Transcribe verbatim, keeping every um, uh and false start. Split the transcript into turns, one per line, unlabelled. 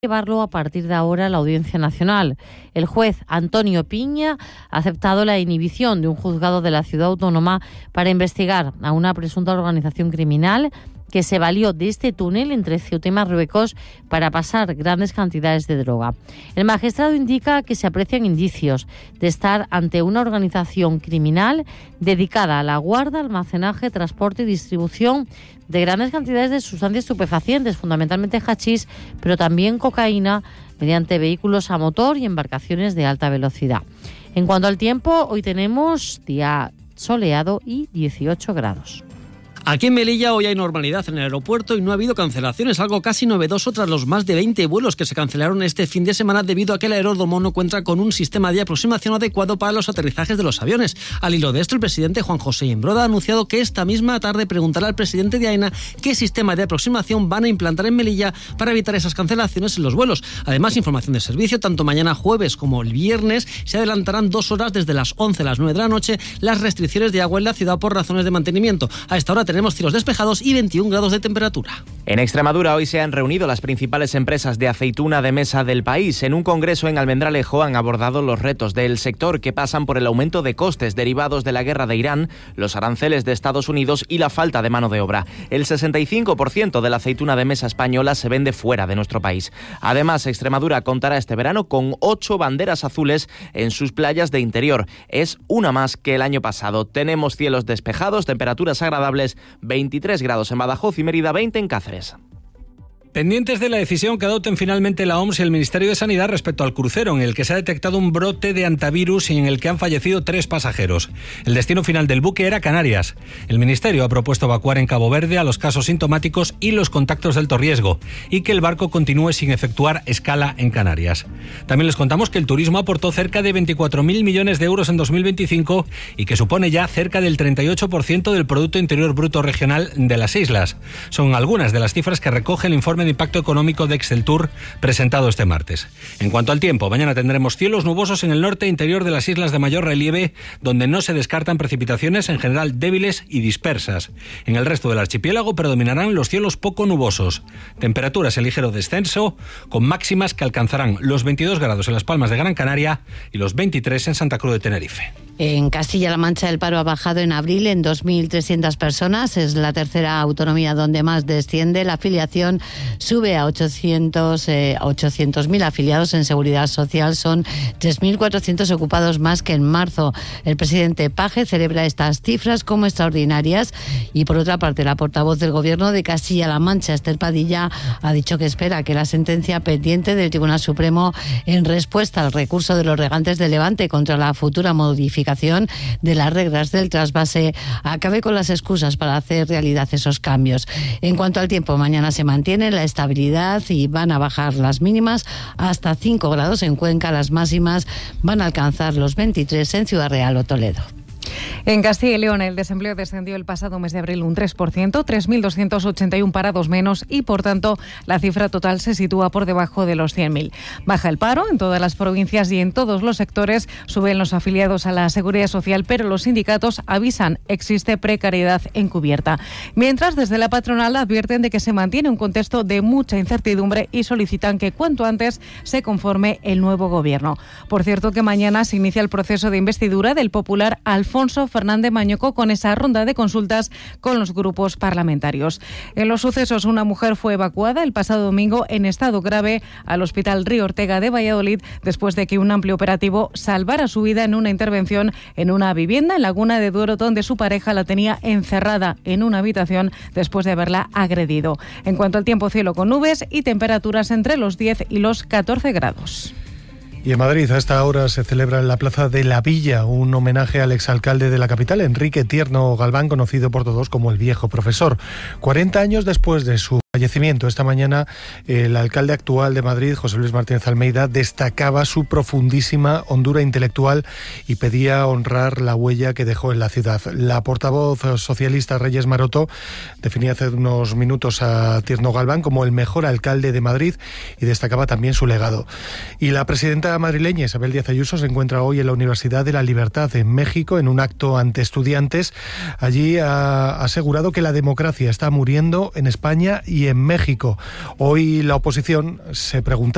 llevarlo a partir de ahora a la Audiencia Nacional. El juez Antonio Piña ha aceptado la inhibición de un juzgado de la ciudad autónoma para investigar a una presunta organización criminal que se valió de este túnel entre Ceuta y Marruecos para pasar grandes cantidades de droga. El magistrado indica que se aprecian indicios de estar ante una organización criminal dedicada a la guarda, almacenaje, transporte y distribución de grandes cantidades de sustancias estupefacientes, fundamentalmente hachís, pero también cocaína, mediante vehículos a motor y embarcaciones de alta velocidad. En cuanto al tiempo, hoy tenemos día soleado y dieciocho grados.
Aquí en Melilla hoy hay normalidad en el aeropuerto y no ha habido cancelaciones, algo casi novedoso tras los más de veinte vuelos que se cancelaron este fin de semana debido a que el aeródromo no cuenta con un sistema de aproximación adecuado para los aterrizajes de los aviones. Al hilo de esto, el presidente Juan José Imbroda ha anunciado que esta misma tarde preguntará al presidente de AENA qué sistema de aproximación van a implantar en Melilla para evitar esas cancelaciones en los vuelos. Además, información de servicio, tanto mañana jueves como el viernes se adelantarán dos horas desde las once a las nueve de la noche las restricciones de agua en la ciudad por razones de mantenimiento. A esta hora tenemos cielos despejados y veintiún grados de temperatura.
En Extremadura hoy se han reunido las principales empresas de aceituna de mesa del país. En un congreso en Almendralejo han abordado los retos del sector que pasan por el aumento de costes derivados de la guerra de Irán, los aranceles de Estados Unidos y la falta de mano de obra. El sesenta y cinco por ciento de la aceituna de mesa española se vende fuera de nuestro país. Además, Extremadura contará este verano con ocho banderas azules en sus playas de interior. Es una más que el año pasado. Tenemos cielos despejados, temperaturas agradables, veintitrés grados en Badajoz y Mérida, veinte en Cáceres.
Pendientes de la decisión que adopten finalmente la O M S y el Ministerio de Sanidad respecto al crucero, en el que se ha detectado un brote de antivirus y en el que han fallecido tres pasajeros. El destino final del buque era Canarias. El Ministerio ha propuesto evacuar en Cabo Verde a los casos sintomáticos y los contactos de alto riesgo, y que el barco continúe sin efectuar escala en Canarias. También les contamos que el turismo aportó cerca de veinticuatro mil millones de euros en dos mil veinticinco y que supone ya cerca del treinta y ocho por ciento del Producto Interior Bruto Regional de las islas. Son algunas de las cifras que recoge el informe de impacto económico de Exceltur presentado este martes. En cuanto al tiempo, mañana tendremos cielos nubosos en el norte e interior de las islas de mayor relieve, donde no se descartan precipitaciones, en general débiles y dispersas. En el resto del archipiélago predominarán los cielos poco nubosos. Temperaturas en ligero descenso, con máximas que alcanzarán los veintidós grados en Las Palmas de Gran Canaria y los veintitrés en Santa Cruz de Tenerife.
En Castilla-La Mancha el paro ha bajado en abril en dos mil trescientas personas. Es la tercera autonomía donde más desciende. La afiliación sube a ochocientos mil afiliados en Seguridad Social. Son tres mil cuatrocientos ocupados más que en marzo. El presidente Paje celebra estas cifras como extraordinarias y, por otra parte, la portavoz del Gobierno de Castilla-La Mancha, Esther Padilla, ha dicho que espera que la sentencia pendiente del Tribunal Supremo en respuesta al recurso de los regantes de Levante contra la futura modificación de las reglas del trasvase acabe con las excusas para hacer realidad esos cambios. En cuanto al tiempo, mañana se mantiene la estabilidad y van a bajar las mínimas hasta cinco grados en Cuenca. Las máximas van a alcanzar los veintitrés en Ciudad Real o Toledo.
En Castilla y León el desempleo descendió el pasado mes de abril un tres por ciento, tres mil doscientos ochenta y uno parados menos y, por tanto, la cifra total se sitúa por debajo de los cien mil. Baja el paro en todas las provincias y en todos los sectores, suben los afiliados a la Seguridad Social, pero los sindicatos avisan, existe precariedad encubierta. Mientras, desde la patronal advierten de que se mantiene un contexto de mucha incertidumbre y solicitan que cuanto antes se conforme el nuevo gobierno. Por cierto, que mañana se inicia el proceso de investidura del popular Alfonso Fernández Mañoco con esa ronda de consultas con los grupos parlamentarios. En los sucesos, una mujer fue evacuada el pasado domingo en estado grave al Hospital Río Ortega de Valladolid después de que un amplio operativo salvara su vida en una intervención en una vivienda en Laguna de Duero, donde su pareja la tenía encerrada en una habitación después de haberla agredido. En cuanto al tiempo, cielo con nubes y temperaturas entre los diez y los catorce grados.
Y en Madrid, a esta hora, se celebra en la Plaza de la Villa un homenaje al exalcalde de la capital, Enrique Tierno Galván, conocido por todos como el viejo profesor. cuarenta años después de su fallecimiento, esta mañana, el alcalde actual de Madrid, José Luis Martínez Almeida, destacaba su profundísima hondura intelectual y pedía honrar la huella que dejó en la ciudad. La portavoz socialista Reyes Maroto definía hace unos minutos a Tierno Galván como el mejor alcalde de Madrid y destacaba también su legado. Y la presidenta madrileña Isabel Díaz Ayuso se encuentra hoy en la Universidad de la Libertad en México en un acto ante estudiantes. Allí ha asegurado que la democracia está muriendo en España y en México. Hoy la oposición se pregunta